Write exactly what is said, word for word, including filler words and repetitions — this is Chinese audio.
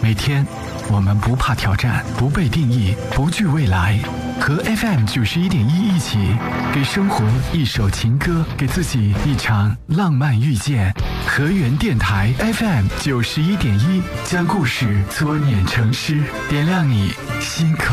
每天我们不怕挑战，不被定义，不惧未来。和 F M 九十一点一一起，给生活一首情歌，给自己一场浪漫遇见。河源电台 F M 九十一点一，将故事搓捻成诗，点亮你心口。